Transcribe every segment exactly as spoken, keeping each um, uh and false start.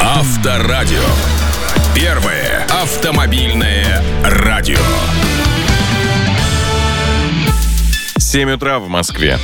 Авторадио. Первое автомобильное радио. семь утра в Москве.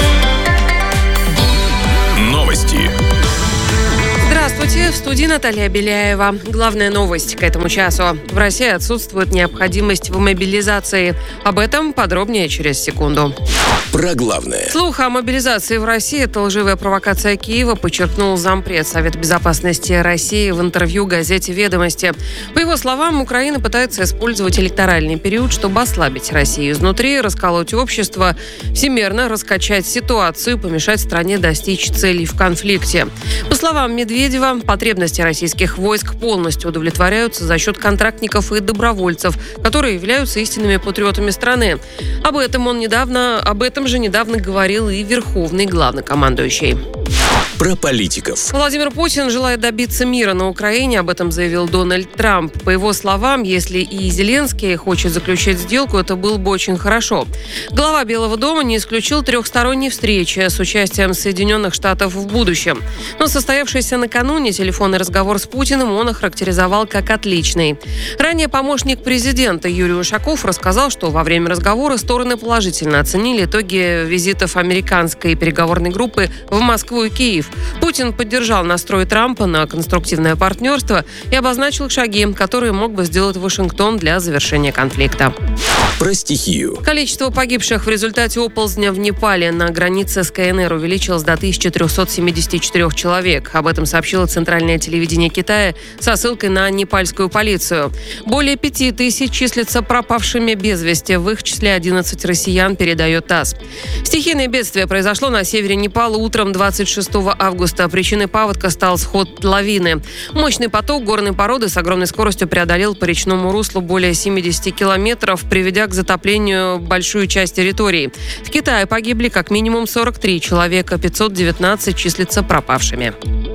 Новости. Здравствуйте, в студии Наталья Беляева. Главная новость к этому часу. В России отсутствует необходимость в мобилизации. Об этом подробнее через секунду. Про главное. Слух о мобилизации в России – это лживая провокация Киева, подчеркнул зампред Совета безопасности России в интервью газете «Ведомости». По его словам, Украина пытается использовать электоральный период, чтобы ослабить Россию изнутри, расколоть общество, всемерно раскачать ситуацию и помешать стране достичь целей в конфликте. По словам Медведева, потребности российских войск полностью удовлетворяются за счет контрактников и добровольцев, которые являются истинными патриотами страны. Об этом он недавно, об этом же недавно говорил и верховный главнокомандующий. Про политиков. Владимир Путин желает добиться мира на Украине, об этом заявил Дональд Трамп. По его словам, если и Зеленский хочет заключить сделку, это было бы очень хорошо. Глава Белого дома не исключил трехсторонней встречи с участием Соединенных Штатов в будущем. Но состоявшийся накануне телефонный разговор с Путиным он охарактеризовал как отличный. Ранее помощник президента Юрий Ушаков рассказал, что во время разговора стороны положительно оценили итоги визитов американской переговорной группы в Москву и Киев. Путин поддержал настрой Трампа на конструктивное партнерство и обозначил шаги, которые мог бы сделать Вашингтон для завершения конфликта. Про стихию. Количество погибших в результате оползня в Непале на границе с КНР увеличилось до тысяча триста семьдесят четыре человек. Об этом сообщило Центральное телевидение Китая со ссылкой на непальскую полицию. Более пяти тысяч числятся пропавшими без вести, в их числе одиннадцать россиян, передает ТАСС. Стихийное бедствие произошло на севере Непала утром двадцать шестого августа. Причиной паводка стал сход лавины. Мощный поток горной породы с огромной скоростью преодолел по речному руслу более семидесяти километров, приведя к затоплению большую часть территории. В Китае погибли как минимум сорок три человека, пятьсот девятнадцать числятся пропавшими.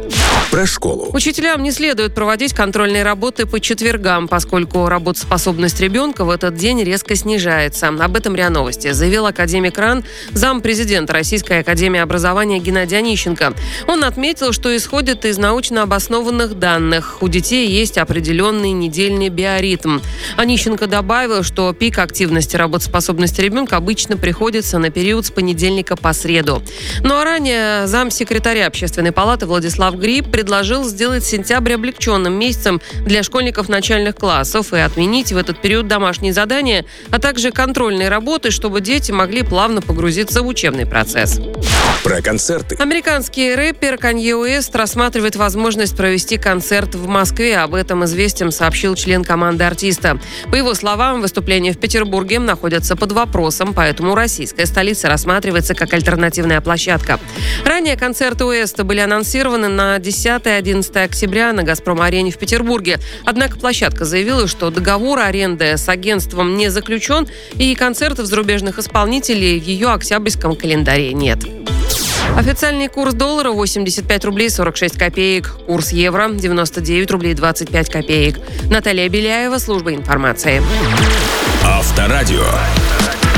Про школу. Учителям не следует проводить контрольные работы по четвергам, поскольку работоспособность ребенка в этот день резко снижается. Об этом РИА Новости заявил академик РАН, зампрезидента Российской академии образования Геннадий Онищенко. Он отметил, что исходит из научно обоснованных данных. У детей есть определенный недельный биоритм. Онищенко добавил, что пик активности работоспособности ребенка обычно приходится на период с понедельника по среду. Ну а ранее замсекретаря Общественной палаты Владислав Гриб предложил сделать сентябрь облегченным месяцем для школьников начальных классов и отменить в этот период домашние задания, а также контрольные работы, чтобы дети могли плавно погрузиться в учебный процесс. Про концерты. Американский рэпер Канье Уэст рассматривает возможность провести концерт в Москве. Об этом «Известиям» сообщил член команды артиста. По его словам, выступления в Петербурге находятся под вопросом, поэтому российская столица рассматривается как альтернативная площадка. Ранее концерты Уэста были анонсированы на десятое-одиннадцатое октября на «Газпром-арене» в Петербурге. Однако площадка заявила, что договор аренды с агентством не заключен, и концертов зарубежных исполнителей в ее октябрьском календаре нет. Официальный курс доллара восемьдесят пять рублей сорок шесть копеек. Курс евро девяносто девять рублей двадцать пять копеек. Наталья Беляева, служба информации. Авторадио.